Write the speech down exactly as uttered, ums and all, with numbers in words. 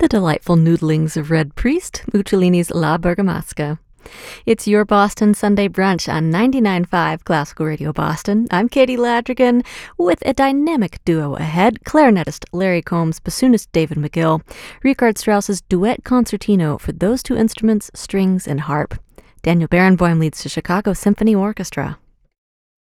the delightful noodlings of Red Priest, Mucciolini's La Bergamasca. It's your Boston Sunday brunch on ninety-nine point five Classical Radio Boston. I'm Katie Ladrigan with a dynamic duo ahead, clarinetist Larry Combs, bassoonist David McGill, Richard Strauss's duet concertino for those two instruments, strings and harp. Daniel Barenboim leads the Chicago Symphony Orchestra.